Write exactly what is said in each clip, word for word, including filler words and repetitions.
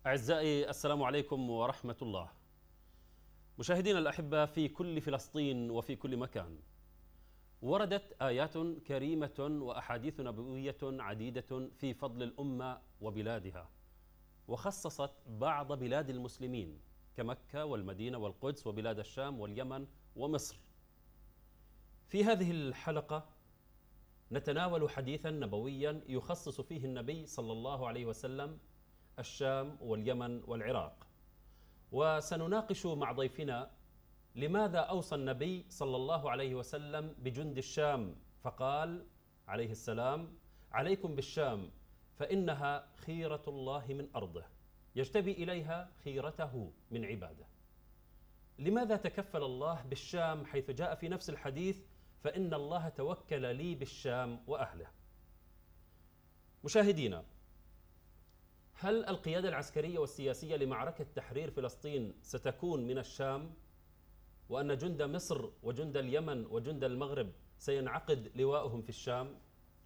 أعزائي السلام عليكم ورحمة الله. مشاهدينا الأحبة في كل فلسطين وفي كل مكان، وردت آيات كريمة وأحاديث نبوية عديدة في فضل الأمة وبلادها، وخصصت بعض بلاد المسلمين كمكة والمدينة والقدس وبلاد الشام واليمن ومصر. في هذه الحلقة نتناول حديثا نبويا يخصص فيه النبي صلى الله عليه وسلم الشام واليمن والعراق، وسنناقش مع ضيفنا لماذا أوصى النبي صلى الله عليه وسلم بجند الشام فقال عليه السلام: عليكم بالشام فإنها خيرة الله من أرضه يجتبي إليها خيرته من عباده. لماذا تكفل الله بالشام حيث جاء في نفس الحديث فإن الله توكل لي بالشام وأهله؟ مشاهدينا، هل القيادة العسكرية والسياسية لمعركة تحرير فلسطين ستكون من الشام، وأن جند مصر وجند اليمن وجند المغرب سينعقد لواؤهم في الشام؟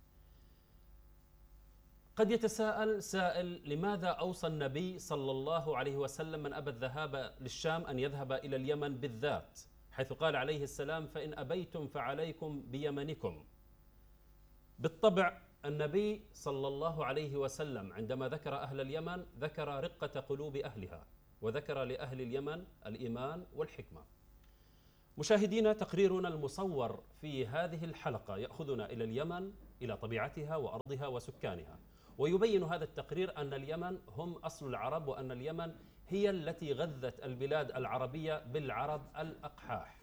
قد يتساءل سائل: لماذا أوصى النبي صلى الله عليه وسلم من أبى الذهاب للشام أن يذهب إلى اليمن بالذات، حيث قال عليه السلام: فإن أبيتم فعليكم بيمنكم؟ بالطبع النبي صلى الله عليه وسلم عندما ذكر أهل اليمن ذكر رقة قلوب أهلها، وذكر لأهل اليمن الإيمان والحكمة. مشاهدينا، تقريرنا المصور في هذه الحلقة يأخذنا إلى اليمن، إلى طبيعتها وأرضها وسكانها، ويبين هذا التقرير أن اليمن هم أصل العرب، وأن اليمن هي التي غذت البلاد العربية بالعرب الأقحاح.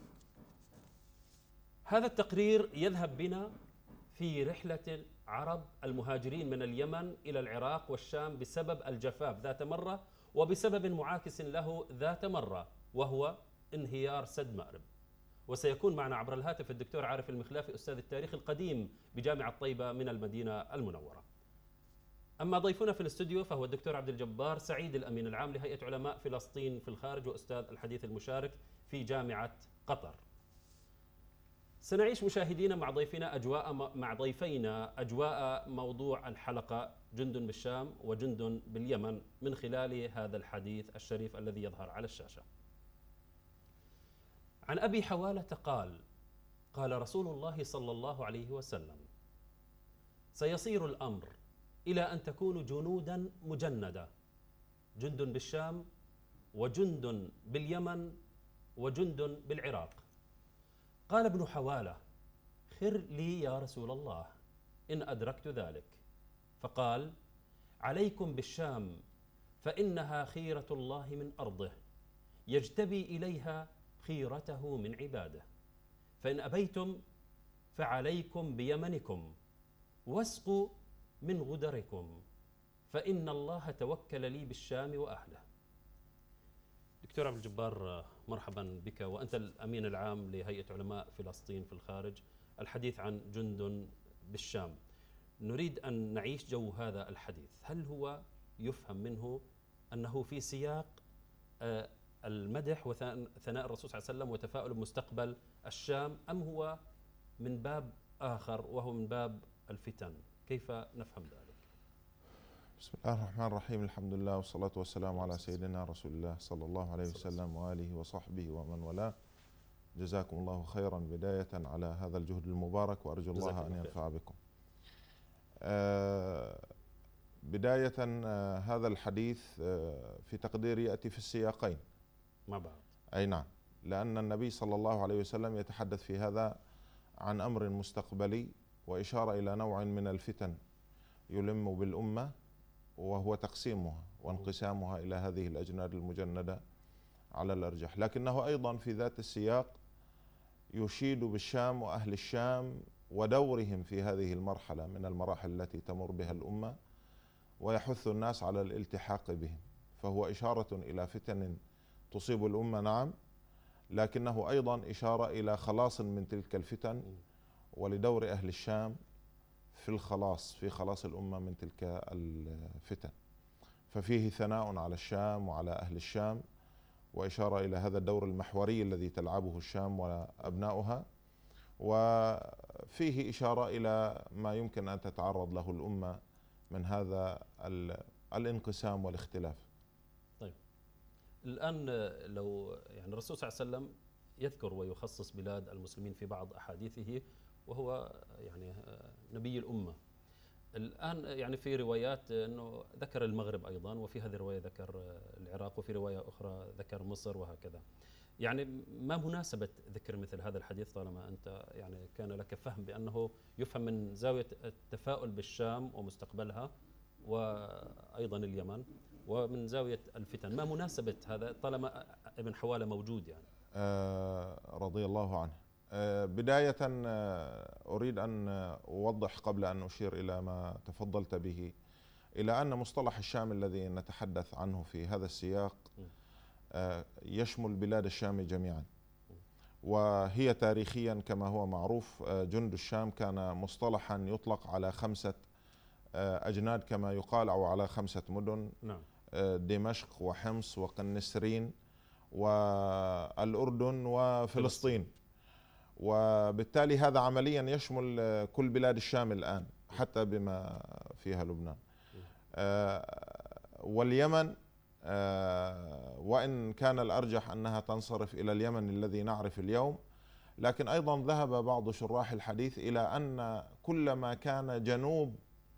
هذا التقرير يذهب بنا في رحلة العرب المهاجرين من اليمن إلى العراق والشام بسبب الجفاف ذات مرة، وبسبب معاكس له ذات مرة، وهو انهيار سد مأرب. وسيكون معنا عبر الهاتف الدكتور عارف المخلافي، أستاذ التاريخ القديم بجامعة طيبة من المدينة المنورة. أما ضيفنا في الاستوديو فهو الدكتور عبد الجبار سعيد، الأمين العام لهيئة علماء فلسطين في الخارج، وأستاذ الحديث المشارك في جامعة قطر. سنعيش مشاهدينا مع ضيفنا أجواء مع ضيفينا أجواء موضوع الحلقة: جند بالشام وجند باليمن، من خلال هذا الحديث الشريف الذي يظهر على الشاشة. عن أبي حوالة قال: قال رسول الله صلى الله عليه وسلم: سيصير الأمر إلى أن تكونوا جنودا مجندة، جند بالشام وجند باليمن وجند بالعراق. قال ابن حوالة: خر لي يا رسول الله إن أدركت ذلك. فقال: عليكم بالشام فإنها خيرة الله من أرضه يجتبي إليها خيرته من عباده، فإن أبيتم فعليكم بيمنكم واسقوا من غدركم فإن الله توكل لي بالشام وأهله. دكتور عبد الجبار، مرحبا بك، وأنت الأمين العام لهيئة علماء فلسطين في الخارج. الحديث عن جند بالشام، نريد أن نعيش جو هذا الحديث. هل هو يفهم منه أنه في سياق المدح وثناء الرسول صلى الله عليه وسلم وتفاؤل بمستقبل الشام، أم هو من باب آخر وهو من باب الفتن؟ كيف نفهم ذلك؟ بسم الله الرحمن الرحيم، الحمد لله والصلاة والسلام على سيدنا رسول الله صلى الله عليه وسلم وآله وصحبه ومن والاه. جزاكم الله خيرا بداية على هذا الجهد المبارك، وأرجو الله أن ينفع بكم. آه بداية آه هذا الحديث آه في تقديري يأتي في السياقين مع بعض. أي نعم، لأن النبي صلى الله عليه وسلم يتحدث في هذا عن أمر مستقبلي وإشارة إلى نوع من الفتن يلم بالأمة، وهو تقسيمها وانقسامها إلى هذه الأجناد المجندة على الأرجح، لكنه أيضا في ذات السياق يشيد بالشام وأهل الشام ودورهم في هذه المرحلة من المراحل التي تمر بها الأمة، ويحث الناس على الالتحاق بهم. فهو إشارة إلى فتن تصيب الأمة، نعم، لكنه أيضا إشارة إلى خلاص من تلك الفتن، ولدور أهل الشام في الخلاص في خلاص الأمة من تلك الفتن. ففيه ثناء على الشام وعلى أهل الشام، وإشارة إلى هذا الدور المحوري الذي تلعبه الشام وأبناؤها، وفيه إشارة إلى ما يمكن أن تتعرض له الأمة من هذا الانقسام والاختلاف. الآن لو يعني الرسول صلى الله عليه وسلم يذكر ويخصص بلاد المسلمين في بعض أحاديثه، وهو يعني نبي الأمة. الآن يعني في روايات أنه ذكر المغرب أيضا، وفي هذه الرواية ذكر العراق، وفي رواية أخرى ذكر مصر وهكذا. يعني ما مناسبة ذكر مثل هذا الحديث طالما أنت يعني كان لك فهم بأنه يفهم من زاوية التفاؤل بالشام ومستقبلها وأيضا اليمن، ومن زاوية الفتن؟ ما مناسبة هذا طالما ابن حوالة موجود يعني؟ آه رضي الله عنه. آه بداية آه أريد أن أوضح قبل أن أشير إلى ما تفضلت به، إلى أن مصطلح الشام الذي نتحدث عنه في هذا السياق آه يشمل بلاد الشام جميعا، وهي تاريخيا كما هو معروف آه جند الشام كان مصطلحا يطلق على خمسة آه أجناد كما يقال، أو على خمسة مدن. نعم. آه دمشق وحمص وقنسرين والأردن وفلسطين، وبالتالي هذا عمليا يشمل كل بلاد الشام الآن حتى بما فيها لبنان. واليمن وإن كان الأرجح أنها تنصرف إلى اليمن الذي نعرف اليوم، لكن أيضا ذهب بعض شراح الحديث إلى أن كل ما كان جنوب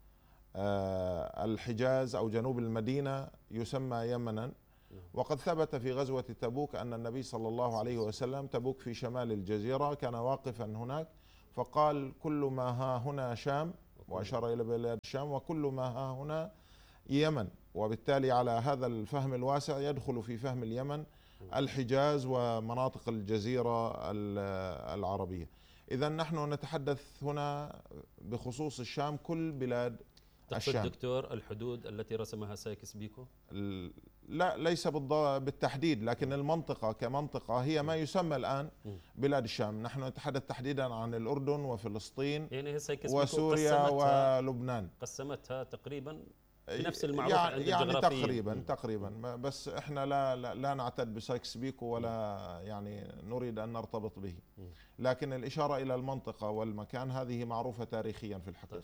الحجاز أو جنوب المدينة يسمى يمنا. وقد ثبت في غزوة تبوك أن النبي صلى الله عليه وسلم، تبوك في شمال الجزيرة، كان واقفا هناك فقال كل ما ها هنا شام، وأشار إلى بلاد الشام، وكل ما ها هنا يمن. وبالتالي على هذا الفهم الواسع يدخل في فهم اليمن الحجاز ومناطق الجزيرة العربية. إذا نحن نتحدث هنا بخصوص الشام كل بلاد الشام. دكتور الحدود التي رسمها سايكس بيكو؟ لا، ليس بالتحديد، لكن المنطقة كمنطقة هي ما يسمى الآن بلاد الشام. نحن نتحدث تحديدا عن الأردن وفلسطين يعني وسوريا ولبنان. قسمتها تقريبا بنفس المعروف يعني عند يعني الجغرافيين. تقريبا تقريبا بس احنا لا لا, لا نعتد بسايكس بيكو ولا يعني نريد أن نرتبط به، لكن الإشارة إلى المنطقة والمكان هذه معروفة تاريخيا في الحقيقة.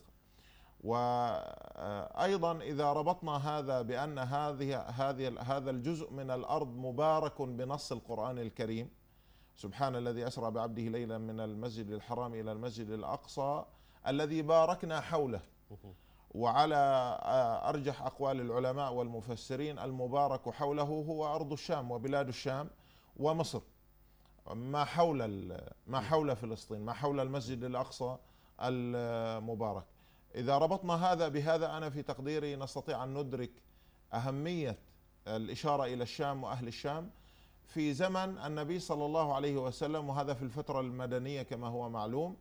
وأيضا إذا ربطنا هذا بأن هذه هذه هذا الجزء من الأرض مبارك بنص القرآن الكريم، سبحان الذي أسرى بعبده ليلا من المسجد الحرام إلى المسجد الأقصى الذي باركنا حوله. وعلى أرجح أقوال العلماء والمفسرين المبارك حوله هو أرض الشام وبلاد الشام ومصر، ما حول ما حول فلسطين، ما حول المسجد الأقصى المبارك. إذا ربطنا هذا بهذا، أنا في تقديري نستطيع أن ندرك أهمية الإشارة إلى الشام وأهل الشام في زمن النبي صلى الله عليه وسلم، وهذا في الفترة المدنية كما هو معلوم.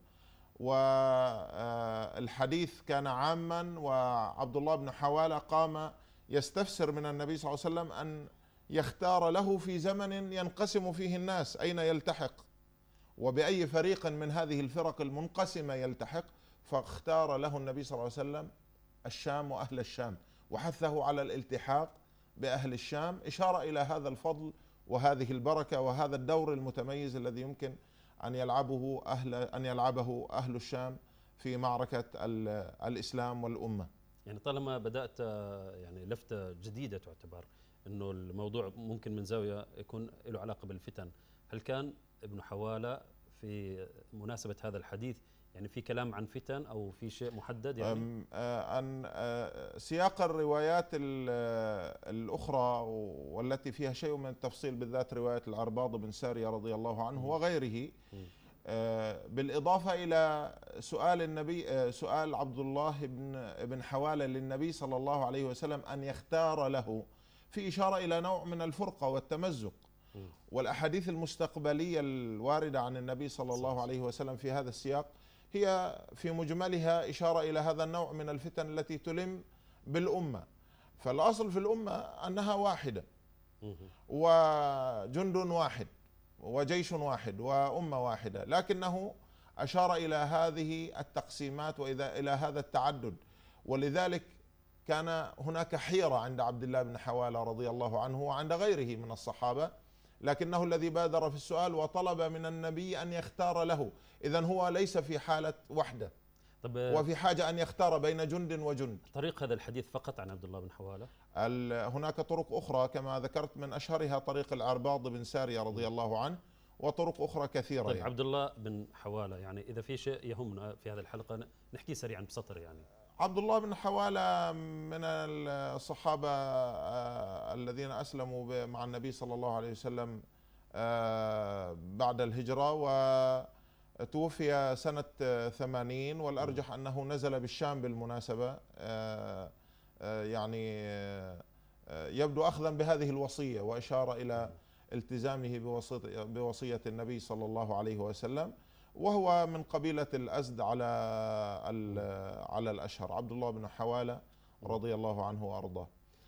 والحديث كان عاما، وعبد الله بن حوالة قام يستفسر من النبي صلى الله عليه وسلم أن يختار له في زمن ينقسم فيه الناس أين يلتحق وبأي فريق من هذه الفرق المنقسمة يلتحق، فاختار له النبي صلى الله عليه وسلم الشام وأهل الشام، وحثه على الالتحاق بأهل الشام، إشارة إلى هذا الفضل وهذه البركة وهذا الدور المتميز الذي يمكن أن يلعبه أهل أن يلعبه أهل الشام في معركة الإسلام والأمة. يعني طالما بدأت يعني لفتة جديدة تعتبر إنه الموضوع ممكن من زاوية يكون له علاقة بالفتن، هل كان ابن حوالة في مناسبة هذا الحديث يعني في كلام عن فتن أو في شيء محدد؟ يعني أن سياق الروايات الأخرى والتي فيها شيء من التفصيل، بالذات رواية العرباض بن سارية رضي الله عنه وغيره، بالإضافة إلى سؤال النبي سؤال عبد الله بن ابن حوالة للنبي صلى الله عليه وسلم أن يختار له، في إشارة إلى نوع من الفرقة والتمزق. والأحاديث المستقبلية الواردة عن النبي صلى الله عليه وسلم في هذا السياق هي في مجملها إشارة إلى هذا النوع من الفتن التي تلم بالأمة. فالأصل في الأمة أنها واحدة، وجند واحد وجيش واحد وأمة واحدة، لكنه أشار إلى هذه التقسيمات وإذا إلى هذا التعدد. ولذلك كان هناك حيرة عند عبد الله بن حوالة رضي الله عنه وعند غيره من الصحابة، لكنه الذي بادر في السؤال وطلب من النبي أن يختار له. إذن هو ليس في حالة وحدة. طب وفي حاجة أن يختار بين جند وجند. طريق هذا الحديث فقط عن عبد الله بن حوالة؟ هناك طرق أخرى كما ذكرت، من أشهرها طريق العرباض بن سارية رضي الله عنه، وطرق أخرى كثيرة. طيب يعني. عبد الله بن حوالة، يعني إذا في شيء يهمنا في هذه الحلقة نحكي سريعا بسطر. يعني عبد الله بن حوالة من الصحابة الذين أسلموا مع النبي صلى الله عليه وسلم بعد الهجرة، وتوفي سنة ثمانين، والأرجح أنه نزل بالشام بالمناسبة. يعني يبدو أخذا بهذه الوصية، وإشارة إلى التزامه بوصية النبي صلى الله عليه وسلم، وهو من قبيلة الأزد على على الأشهر، عبد الله بن حوالة رضي الله عنه وأرضاه.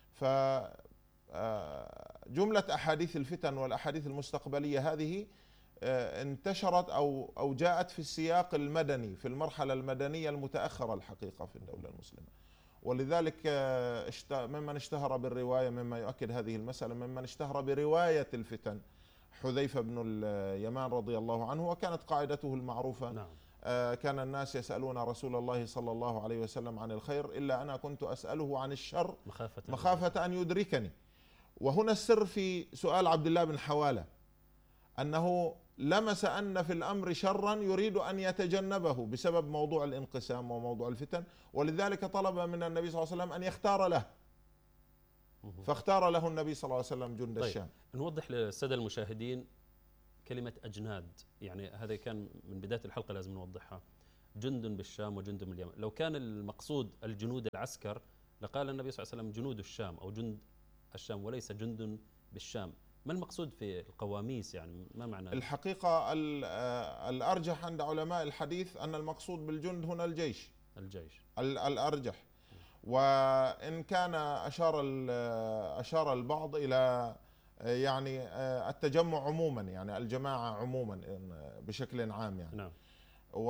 فجملة أحاديث الفتن والأحاديث المستقبلية هذه انتشرت أو أو جاءت في السياق المدني، في المرحلة المدنية المتأخرة الحقيقة في الدولة المسلمة، ولذلك ممن اشتهر بالرواية، مما يؤكد هذه المسألة، ممن اشتهر برواية الفتن حذيفة بن اليمان رضي الله عنه، وكانت قاعدته المعروفة. نعم. كان الناس يسألون رسول الله صلى الله عليه وسلم عن الخير، إلا أنا كنت أسأله عن الشر مخافة, مخافة أن يدركني. وهنا السر في سؤال عبد الله بن حوالة، أنه لمس أن في الأمر شرا يريد أن يتجنبه بسبب موضوع الانقسام وموضوع الفتن، ولذلك طلب من النبي صلى الله عليه وسلم أن يختار له، فاختار له النبي صلى الله عليه وسلم جند طيب. الشام. نوضح للسادة المشاهدين كلمة أجناد، يعني هذا كان من بداية الحلقة لازم نوضحها. جند بالشام وجند باليمن، لو كان المقصود الجنود العسكر لقال النبي صلى الله عليه وسلم جنود الشام أو جند الشام وليس جند بالشام. ما المقصود في القواميس؟ يعني ما معنى؟ الحقيقة الأرجح عند علماء الحديث أن المقصود بالجند هنا الجيش. الجيش الأرجح. وإن كان أشار أشار البعض إلى يعني التجمع عموما، يعني الجماعة عموما بشكل عام يعني. نعم. و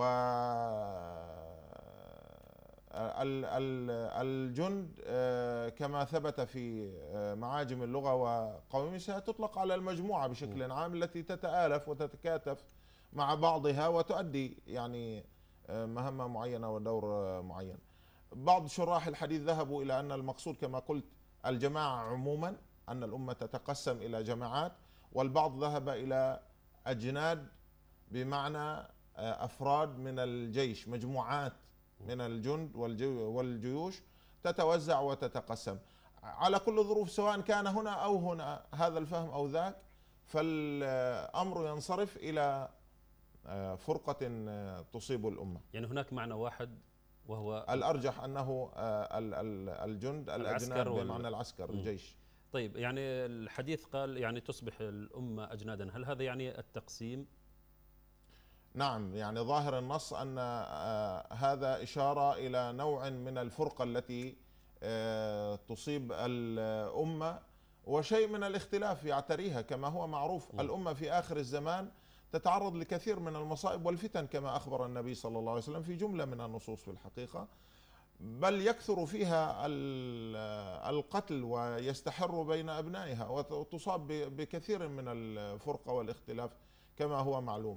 الجند كما ثبت في معاجم اللغة وقواميسها تطلق على المجموعة بشكل عام التي تتآلف وتتكاتف مع بعضها وتؤدي يعني مهمة معينة ودور معين. بعض شراح الحديث ذهبوا إلى أن المقصود كما قلت الجماعة عموما، أن الأمة تتقسم إلى جماعات، والبعض ذهب إلى أجناد بمعنى أفراد من الجيش، مجموعات من الجند والجيوش تتوزع وتتقسم. على كل ظروف سواء كان هنا أو هنا هذا الفهم أو ذاك، فالأمر ينصرف إلى فرقة تصيب الأمة. يعني هناك معنى واحد وهو الأرجح أنه الجند الأجناد بمعنى العسكر الجيش. طيب، يعني الحديث قال يعني تصبح الأمة أجنادا، هل هذا يعني التقسيم؟ نعم، يعني ظاهر النص أن هذا إشارة إلى نوع من الفرقة التي تصيب الأمة، وشيء من الاختلاف يعتريها كما هو معروف. م. الأمة في آخر الزمان تتعرض لكثير من المصائب والفتن كما أخبر النبي صلى الله عليه وسلم في جملة من النصوص في الحقيقة، بل يكثر فيها القتل ويستحر بين أبنائها، وتصاب بكثير من الفرقة والاختلاف كما هو معلوم.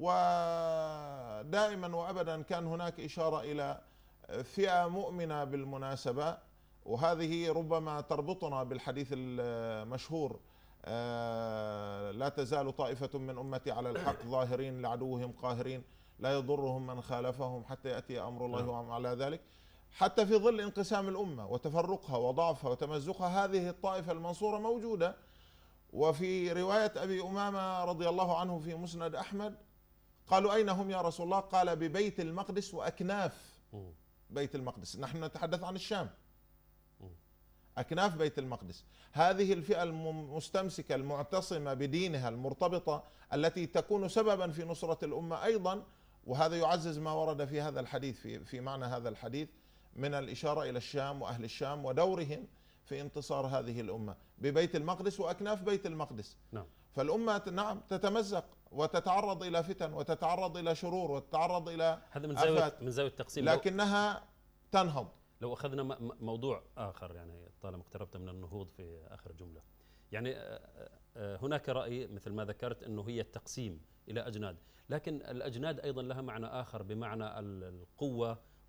ودائما وأبدا كان هناك إشارة إلى فئة مؤمنة بالمناسبة، وهذه ربما تربطنا بالحديث المشهور: لا تزال طائفة من أمتي على الحق ظاهرين لعدوهم قاهرين لا يضرهم من خالفهم حتى يأتي أمر الله وهم على ذلك. حتى في ظل انقسام الأمة وتفرقها وضعفها وتمزقها، هذه الطائفة المنصورة موجودة. وفي رواية أبي أمامة رضي الله عنه في مسند أحمد قالوا: أين هم يا رسول الله؟ قال: ببيت المقدس وأكناف بيت المقدس. نحن نتحدث عن الشام، أكناف بيت المقدس. هذه الفئة المستمسكة المعتصمة بدينها المرتبطة التي تكون سببا في نصرة الأمة أيضا، وهذا يعزز ما ورد في هذا الحديث، في, في معنى هذا الحديث من الإشارة إلى الشام وأهل الشام ودورهم في انتصار هذه الأمة ببيت المقدس وأكناف بيت المقدس. نعم. فالأمة نعم تتمزق وتتعرض إلى فتن وتتعرض إلى شرور وتتعرض إلى هذا من زاوية من زاوية التقسيم، لكنها تنهض. لو أخذنا موضوع آخر، يعني طالما اقتربت من النهوض في آخر جملة، يعني هناك رأي مثل ما ذكرت أنه هي التقسيم إلى أجناد، لكن الأجناد أيضا لها معنى آخر بمعنى القوة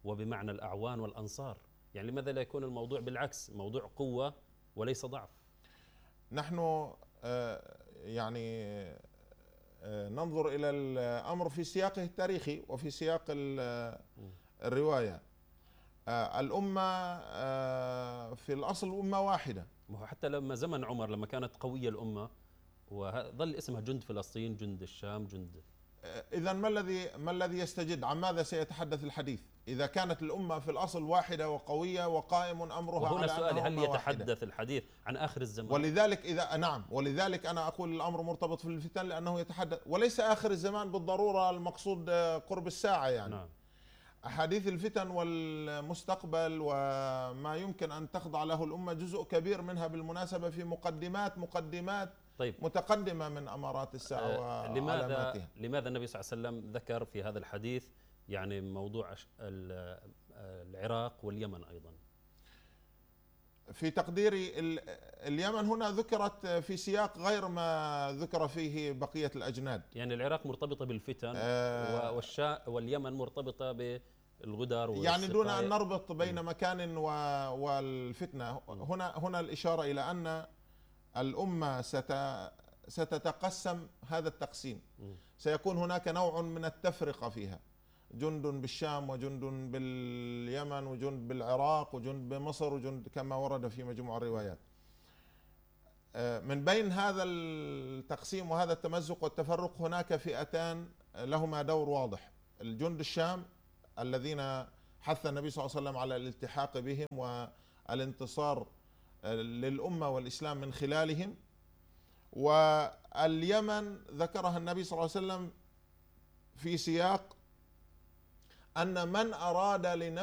وبمعنى الأعوان والأنصار؟ يعني لماذا لا يكون الموضوع بالعكس، موضوع قوة وليس ضعف؟ نحن يعني ننظر إلى الأمر في سياقه التاريخي وفي سياق الرواية. الأمة في الأصل أمة واحدة. حتى لما زمن عمر لما كانت قوية الأمة وظل اسمها جند فلسطين، جند الشام، جند. إذا ما الذي ما الذي يستجد؟ عن ماذا سيتحدث الحديث إذا كانت الأمة في الأصل واحدة وقوية وقائم أمرها وهنا على سؤالي، هل يتحدث واحدة؟ الحديث عن آخر الزمان؟ ولذلك إذا نعم ولذلك أنا أقول الأمر مرتبط في الفتن، لأنه يتحدث وليس آخر الزمان بالضرورة المقصود قرب الساعة يعني. نعم. أحاديث الفتن والمستقبل وما يمكن أن تخضع له الأمة جزء كبير منها بالمناسبة في مقدمات مقدمات طيب. متقدمة من أمارات الساعة آه لماذا وعلاماتها. لماذا النبي صلى الله عليه وسلم ذكر في هذا الحديث يعني موضوع العراق واليمن أيضا؟ في تقديري اليمن هنا ذكرت في سياق غير ما ذكر فيه بقية الأجناد. يعني العراق مرتبطة بالفتن آه والشا واليمن مرتبطة بالغدر يعني دون أن نربط بين مكان والفتنة. هنا هنا الإشارة إلى أن الأمة ستتقسم هذا التقسيم، سيكون هناك نوع من التفرقة فيها، جند بالشام وجند باليمن وجند بالعراق وجند بمصر وجند كما ورد في مجموع الروايات. من بين هذا التقسيم وهذا التمزق والتفرق هناك فئتان لهما دور واضح: الجند الشام الذين حث النبي صلى الله عليه وسلم على الالتحاق بهم والانتصار للأمة والإسلام من خلالهم، واليمن ذكرها النبي صلى الله عليه وسلم في سياق أن من أراد لنفسه